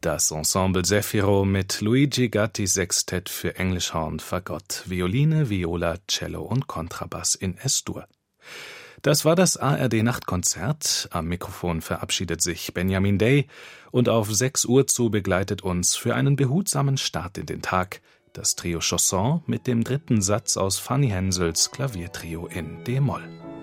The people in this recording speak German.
Das Ensemble Zefiro mit Luigi Gattis Sextett für Englischhorn, Fagott, Violine, Viola, Cello und Kontrabass in Es-Dur. Das war das ARD-Nachtkonzert. Am Mikrofon verabschiedet sich Benjamin Day und auf 6 Uhr zu begleitet uns für einen behutsamen Start in den Tag das Trio Chausson mit dem 3. Satz aus Fanny Hensels Klaviertrio in d-Moll.